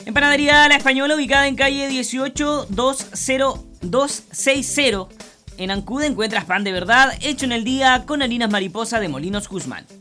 En Panadería La Española, ubicada en calle 18-20260. En Ancud encuentras pan de verdad hecho en el día con harinas mariposa de Molinos Guzmán.